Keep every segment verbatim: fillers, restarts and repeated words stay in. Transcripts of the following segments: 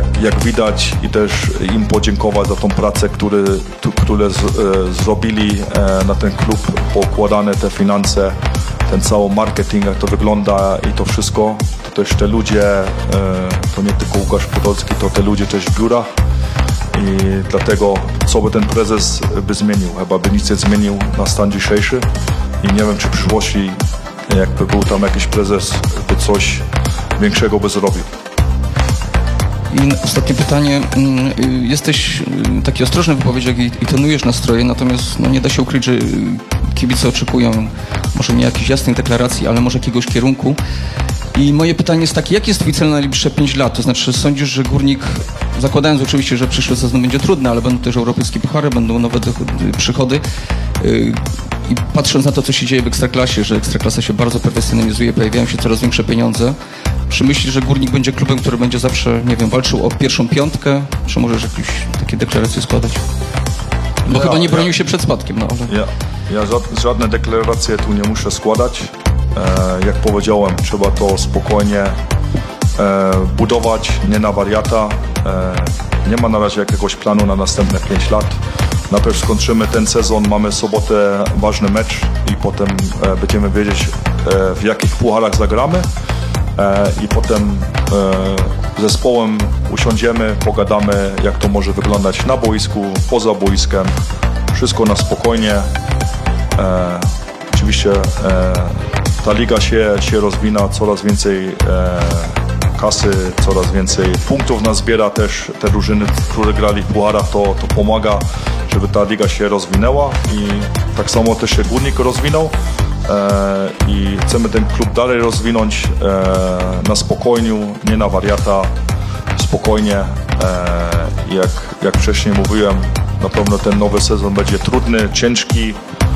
jak, jak widać i też im podziękować za tą pracę, który, tu, które z, e, zrobili e, na ten klub, pokładane te finanse, ten cały marketing, jak to wygląda i to wszystko. To też te ludzie, e, to nie tylko Łukasz Podolski, to te ludzie też w biurach. I dlatego, co by ten prezes by zmienił? Chyba by nic nie zmienił na stan dzisiejszy. I nie wiem, czy w przyszłości, jakby był tam jakiś prezes, by coś większego by zrobił. I ostatnie pytanie. Jesteś taki ostrożny w wypowiedziach i, i tonujesz nastroje, natomiast no, nie da się ukryć, że kibice oczekują może nie jakichś jasnych deklaracji, ale może jakiegoś kierunku. I moje pytanie jest takie, jaki jest twój cel na najbliższe pięć lat? To znaczy, sądzisz, że Górnik, zakładając oczywiście, że przyszły sezon będzie trudny, ale będą też europejskie puchary, będą nowe przychody, yy, i patrząc na to, co się dzieje w Ekstraklasie, że Ekstraklasa się bardzo profesjonalizuje, pojawiają się coraz większe pieniądze, czy myślisz, że Górnik będzie klubem, który będzie zawsze, nie wiem, walczył o pierwszą piątkę? Czy możesz jakieś takie deklaracje składać? Bo ja, chyba nie bronił ja, się przed spadkiem. No, ale... Ja, ja żadne deklaracje tu nie muszę składać. E, jak powiedziałem, trzeba to spokojnie e, budować, nie na wariata. E, nie ma na razie jakiegoś planu na następne pięć lat. Najpierw skończymy ten sezon, mamy sobotę ważny mecz i potem e, będziemy wiedzieć, e, w jakich pucharach zagramy. E, I potem e, zespołem usiądziemy, pogadamy, jak to może wyglądać na boisku, poza boiskiem. Wszystko na spokojnie. E, oczywiście e, ta liga się, się rozwina, coraz więcej e, kasy, coraz więcej punktów nas zbiera też. Te drużyny, które grali w pucharach, to, to pomaga, żeby ta liga się rozwinęła i tak samo też się Górnik rozwinął. E, i chcemy ten klub dalej rozwinąć e, na spokojniu, nie na wariata, spokojnie. E, jak, jak wcześniej mówiłem, na pewno ten nowy sezon będzie trudny, ciężki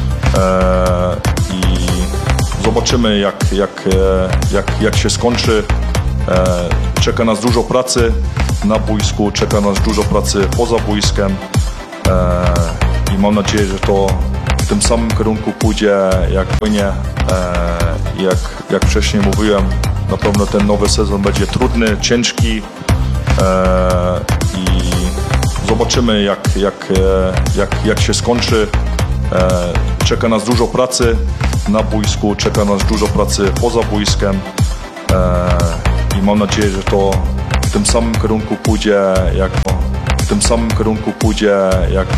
e, i zobaczymy jak, jak, jak, jak się skończy. E, czeka nas dużo pracy na boisku, czeka nas dużo pracy poza boiskiem e, i mam nadzieję, że to w tym samym kierunku pójdzie jak płynie. E, jak, jak wcześniej mówiłem, na pewno ten nowy sezon będzie trudny, ciężki e, i zobaczymy jak, jak, jak, jak się skończy. E, czeka nas dużo pracy na boisku, czeka nas dużo pracy poza boiskiem e, i mam nadzieję, że to w tym samym kierunku pójdzie jak w tym samym kierunku pójdzie jak